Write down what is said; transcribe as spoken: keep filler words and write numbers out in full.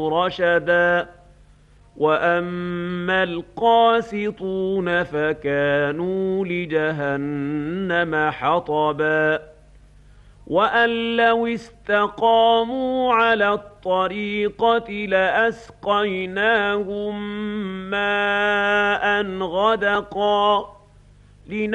رشدا وأما القاسطون فكانوا لجهنم حطبا وأن لو استقاموا على الطريقة لأسقيناهم ماء غدقا